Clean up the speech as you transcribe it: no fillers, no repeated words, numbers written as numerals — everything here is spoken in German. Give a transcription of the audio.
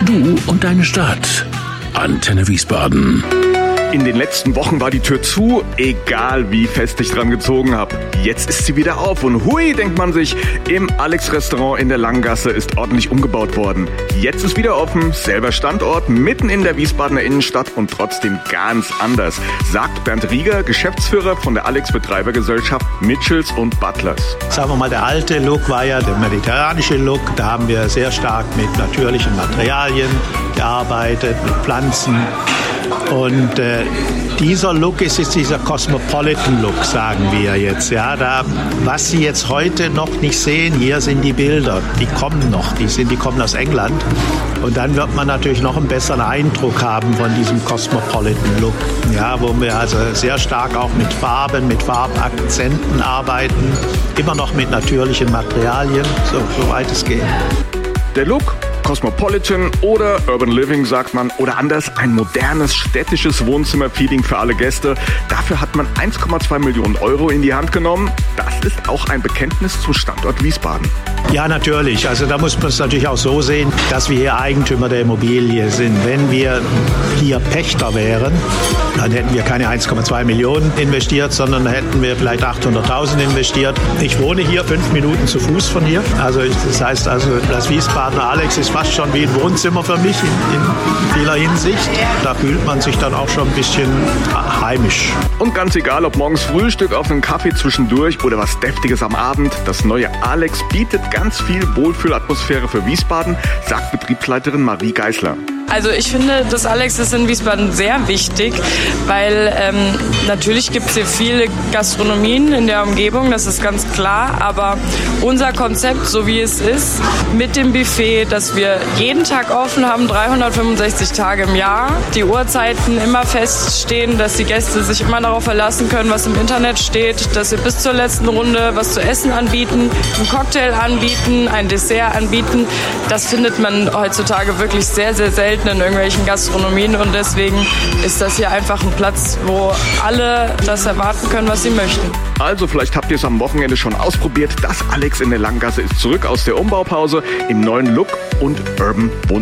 Du und deine Stadt. Antenne Wiesbaden. In den letzten Wochen war die Tür zu, egal wie fest ich dran gezogen habe. Jetzt ist sie wieder auf und hui, denkt man sich, im Alex-Restaurant in der Langengasse ist ordentlich umgebaut worden. Jetzt ist wieder offen, selber Standort, mitten in der Wiesbadener Innenstadt und trotzdem ganz anders, sagt Bernd Rieger, Geschäftsführer von der Alex-Betreibergesellschaft Mitchells und Butlers. Sagen wir mal, der alte Look war ja der mediterranische Look. Da haben wir sehr stark mit natürlichen Materialien gearbeitet, mit Pflanzen. Und dieser Look ist jetzt dieser Cosmopolitan-Look, sagen wir jetzt. Ja, was Sie jetzt heute noch nicht sehen, hier sind die Bilder. Die kommen noch, die kommen aus England. Und dann wird man natürlich noch einen besseren Eindruck haben von diesem Cosmopolitan-Look. Ja, wo wir also sehr stark auch mit Farben, mit Farbakzenten arbeiten. Immer noch mit natürlichen Materialien, soweit es geht. Der Look? Cosmopolitan oder Urban Living, sagt man, oder anders, ein modernes städtisches Wohnzimmer-Feeling für alle Gäste. Dafür hat man 1,2 Millionen Euro in die Hand genommen. Das ist auch ein Bekenntnis zum Standort Wiesbaden. Ja, natürlich. Also da muss man es natürlich auch so sehen, dass wir hier Eigentümer der Immobilie sind. Wenn wir hier Pächter wären, dann hätten wir keine 1,2 Millionen investiert, sondern hätten wir vielleicht 800.000 investiert. Ich wohne hier 5 Minuten zu Fuß von hier. Also das heißt also, das Wiesbadener Alex ist fast schon wie ein Wohnzimmer für mich in vieler Hinsicht. Da fühlt man sich dann auch schon ein bisschen heimisch. Und ganz egal, ob morgens Frühstück auf einen Kaffee zwischendurch oder was Deftiges am Abend, das neue Alex bietet ganz viel Wohlfühlatmosphäre für Wiesbaden, sagt Betriebsleiterin Marie Geisler. Also ich finde, das Alex ist in Wiesbaden sehr wichtig, weil natürlich gibt es hier viele Gastronomien in der Umgebung, das ist ganz klar, aber unser Konzept, so wie es ist, mit dem Buffet, dass wir jeden Tag offen haben, 365 Tage im Jahr, die Uhrzeiten immer feststehen, dass die Gäste sich immer darauf verlassen können, was im Internet steht, dass wir bis zur letzten Runde was zu essen anbieten, einen Cocktail anbieten, ein Dessert anbieten, das findet man heutzutage wirklich sehr, sehr selten in irgendwelchen Gastronomien und deswegen ist das hier einfach ein Platz, wo alle das erwarten können, was sie möchten. Also vielleicht habt ihr es am Wochenende schon ausprobiert. Das Alex in der Langengasse ist zurück aus der Umbaupause im neuen Look und Urban Wohnzimmer.